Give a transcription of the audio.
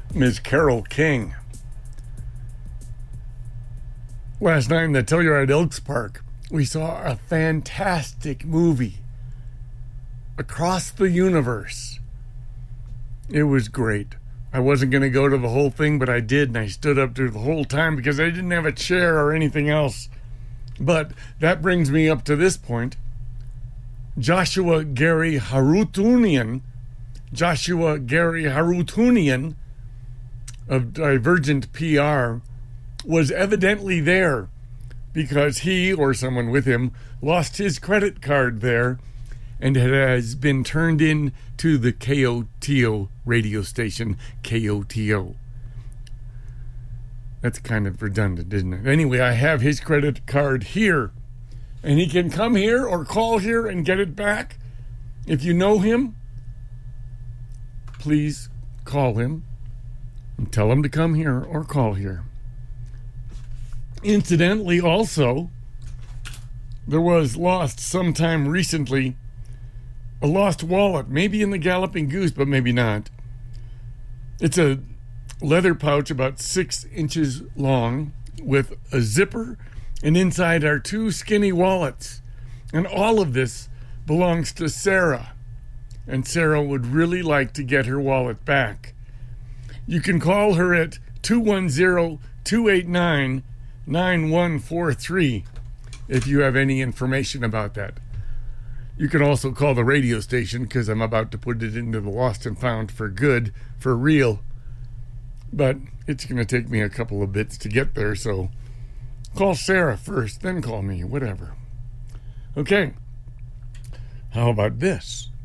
Ms. Carole King. Last night in the Telluride Elks Park, we saw a fantastic movie, Across the Universe. It was great. I wasn't going to go to the whole thing, but I did, and I stood up through the whole time because I didn't have a chair or anything else. But that brings me up to this point. Joshua Gary Harutunian of Divergent PR was evidently there because he or someone with him lost his credit card there, and it has been turned in to the KOTO radio station, KOTO. That's kind of redundant, isn't it? Anyway, I have his credit card here, and he can come here or call here and get it back. If you know him, please call him and tell him to come here or call here. Incidentally, also, there was lost sometime recently a lost wallet, maybe in the Galloping Goose, but maybe not. It's a leather pouch about 6 inches long with a zipper, and inside are 2 skinny wallets. And all of this belongs to Sarah, and Sarah would really like to get her wallet back. You can call her at 210-289-9143 if you have any information about that. You can also call the radio station because I'm about to put it into the Lost and Found for good, for real. But it's going to take me a couple of bits to get there, so call Sarah first, then call me, whatever. Okay, how about this?